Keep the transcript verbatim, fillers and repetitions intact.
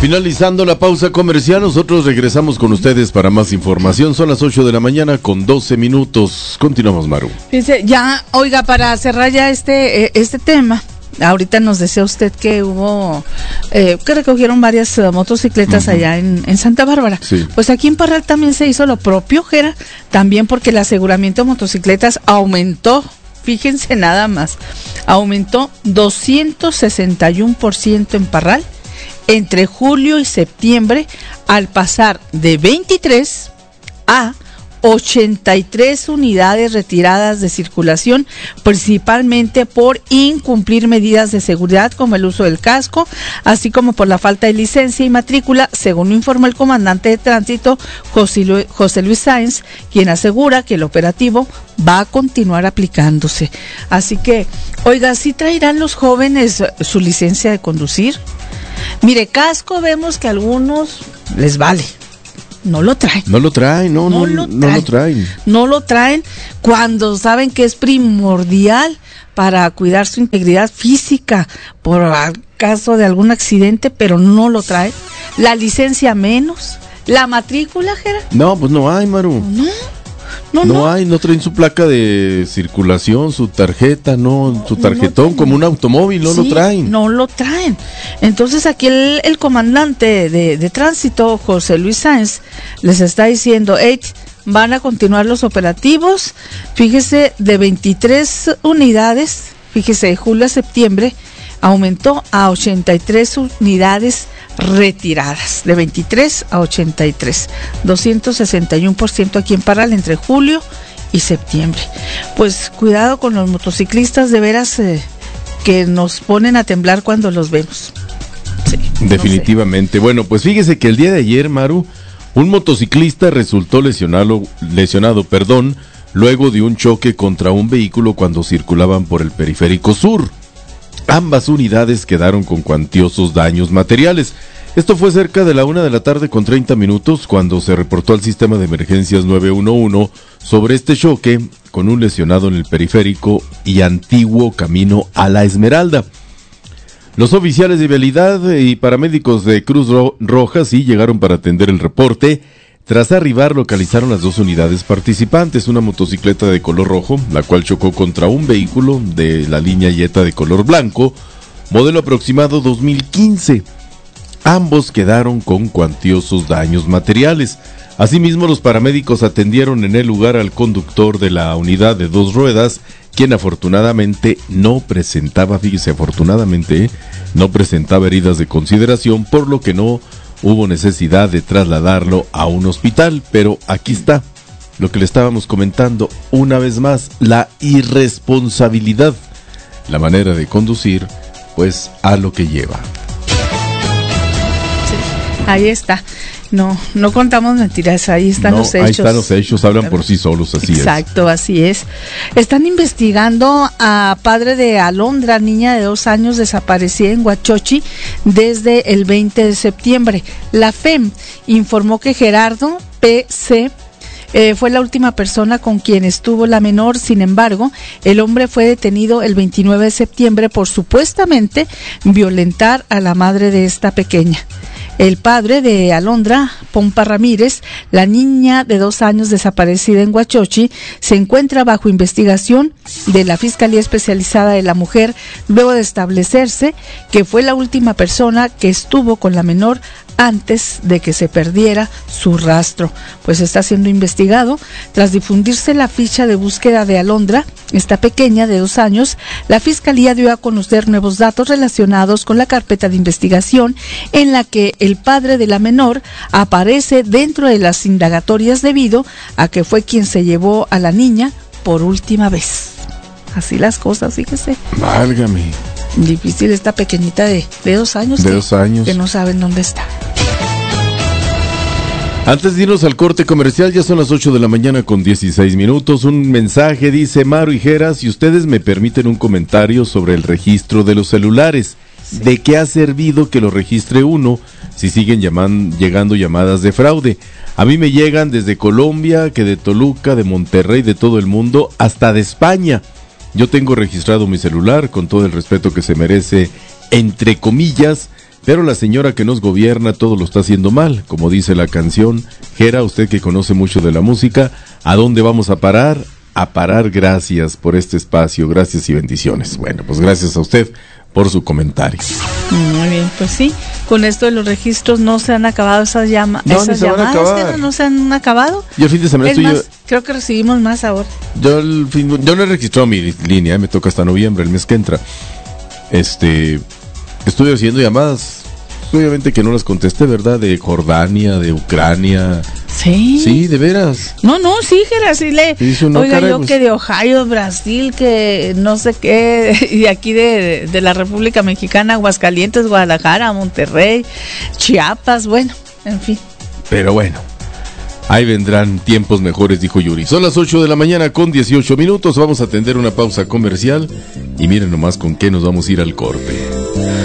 Finalizando la pausa comercial, nosotros regresamos con ustedes para más información. Son las ocho de la mañana con doce minutos. Continuamos, Maru. Fíjese, ya, oiga, para cerrar ya este, este tema, ahorita nos decía usted que hubo, eh, que recogieron varias uh, motocicletas uh-huh. allá en, en Santa Bárbara. Sí. Pues aquí en Parral también se hizo lo propio, Jera, también porque el aseguramiento de motocicletas aumentó. Fíjense nada más, aumentó doscientos sesenta y uno por ciento en Parral entre julio y septiembre, al pasar de veintitrés a ochenta y tres unidades retiradas de circulación, principalmente por incumplir medidas de seguridad como el uso del casco, así como por la falta de licencia y matrícula, según informó el comandante de tránsito José Luis, José Luis Sáenz, quien asegura que el operativo va a continuar aplicándose. Así que, oiga, ¿sí traerán los jóvenes su licencia de conducir? Mire, casco vemos que a algunos les vale. No lo traen. No lo traen, no, no, no, lo, traen. no lo traen. No lo traen cuando saben que es primordial para cuidar su integridad física por caso de algún accidente, pero no lo traen. La licencia menos. La matrícula, Jera. No, pues no hay, Maru. No. No, no, no hay, no traen su placa de circulación, su tarjeta, no, su tarjetón, no como un automóvil, no sí, lo traen. No lo traen. Entonces aquí el, el comandante de, de tránsito, José Luis Sáenz, les está diciendo, hey, van a continuar los operativos, fíjese, de veintitrés unidades, fíjese, de julio a septiembre, aumentó a ochenta y tres unidades retiradas, de veintitrés a ochenta y tres, doscientos sesenta y uno por ciento aquí en Parral entre julio y septiembre. Pues cuidado con los motociclistas, de veras eh, que nos ponen a temblar cuando los vemos. Sí, definitivamente. No sé. Bueno, pues fíjese que el día de ayer, Maru, un motociclista resultó lesionado, lesionado, perdón, luego de un choque contra un vehículo cuando circulaban por el Periférico Sur. Ambas unidades quedaron con cuantiosos daños materiales. Esto fue cerca de la una de la tarde con treinta minutos cuando se reportó al sistema de emergencias nueve uno uno sobre este choque con un lesionado en el periférico y antiguo camino a La Esmeralda. Los oficiales de vialidad y paramédicos de Cruz Ro- Roja sí llegaron para atender el reporte. Tras arribar, localizaron las dos unidades participantes, una motocicleta de color rojo, la cual chocó contra un vehículo de la línea Jetta de color blanco, modelo aproximado dos mil quince. Ambos quedaron con cuantiosos daños materiales. Asimismo, los paramédicos atendieron en el lugar al conductor de la unidad de dos ruedas, quien afortunadamente no presentaba, fíjese, afortunadamente no presentaba heridas de consideración, por lo que no hubo necesidad de trasladarlo a un hospital. Pero aquí está lo que le estábamos comentando una vez más, la irresponsabilidad, la manera de conducir, pues a lo que lleva. Sí, ahí está. No, no contamos mentiras, ahí están no, los hechos. Ahí están los hechos, hablan por sí solos, así Exacto, es. Exacto, así es. Están investigando a padre de Alondra, niña de dos años desaparecida en Huachochi desde el veinte de septiembre. La F E M informó que Gerardo P C Eh, fue la última persona con quien estuvo la menor. Sin embargo, el hombre fue detenido el veintinueve de septiembre por supuestamente violentar a la madre de esta pequeña. El padre de Alondra, Pompa Ramírez, la niña de dos años desaparecida en Huachochi, se encuentra bajo investigación de la Fiscalía Especializada de la Mujer, luego de establecerse que fue la última persona que estuvo con la menor antes de que se perdiera su rastro. Pues está siendo investigado. Tras difundirse la ficha de búsqueda de Alondra, esta pequeña de dos años, la Fiscalía dio a conocer nuevos datos relacionados con la carpeta de investigación en la que el padre de la menor aparece dentro de las indagatorias debido a que fue quien se llevó a la niña por última vez. Así las cosas, fíjese. Válgame. Difícil esta pequeñita de, de dos años. De que, dos años. Que no saben dónde está. Antes de irnos al corte comercial, ya son las ocho de la mañana con dieciséis minutos. Un mensaje dice: Maru y Jera, si ustedes me permiten un comentario sobre el registro de los celulares. Sí. ¿De qué ha servido que lo registre uno si siguen llaman, llegando llamadas de fraude? A mí me llegan desde Colombia, que de Toluca, de Monterrey, de todo el mundo, hasta de España. Yo tengo registrado mi celular con todo el respeto que se merece, entre comillas, pero la señora que nos gobierna todo lo está haciendo mal, como dice la canción. Gera, usted que conoce mucho de la música, ¿a dónde vamos a parar? A parar. Gracias por este espacio, gracias y bendiciones. Bueno, pues gracias a usted por su comentario. Muy bien, pues sí, con esto de los registros no se han acabado esas, llama no, esas llamadas, que no se han acabado. Yo el fin de semana es estoy más, yo... creo que recibimos más ahora. Yo, el fin, yo no he registrado mi línea, me toca hasta noviembre, el mes que entra. Este, estoy haciendo llamadas, obviamente que no las contesté, ¿verdad? De Jordania, de Ucrania. Sí. Sí, de veras. No, no, sí, Gera, sí le. Dice uno, oiga, caray, yo pues, que de Ohio, Brasil, que no sé qué, y aquí de, de la República Mexicana, Aguascalientes, Guadalajara, Monterrey, Chiapas, bueno, en fin. Pero bueno, ahí vendrán tiempos mejores, dijo Yuri. Son las ocho de la mañana con dieciocho minutos, vamos a atender una pausa comercial y miren nomás con qué nos vamos a ir al corte.